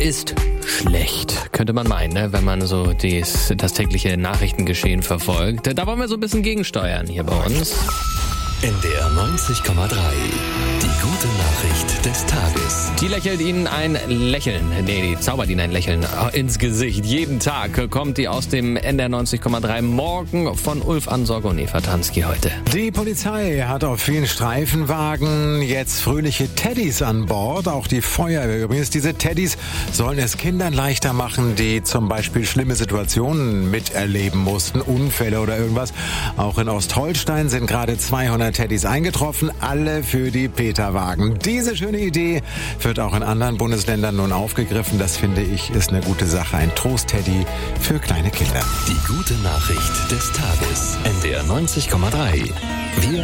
ist schlecht, könnte man meinen, ne? Wenn man so das tägliche Nachrichtengeschehen verfolgt. Da wollen wir so ein bisschen gegensteuern hier bei uns. NDR 90,3. Die gute Nachricht des Tages. Die lächelt Ihnen ein Lächeln, die zaubert Ihnen ein Lächeln ins Gesicht. Jeden Tag kommt die aus dem NDR 90,3 Morgen von Ulf Ansorge und Eva Tansky heute. Die Polizei hat auf vielen Streifenwagen jetzt fröhliche Teddys an Bord. Auch die Feuerwehr übrigens. Diese Teddys sollen es Kindern leichter machen, die zum Beispiel schlimme Situationen miterleben mussten, Unfälle oder irgendwas. Auch in Ostholstein sind gerade 200 Teddys eingetroffen, alle für die Peterwagen. Diese schöne Idee wird auch in anderen Bundesländern nun aufgegriffen. Das finde ich ist eine gute Sache. Ein Trost-Teddy für kleine Kinder. Die gute Nachricht des Tages. NDR 90,3. Wir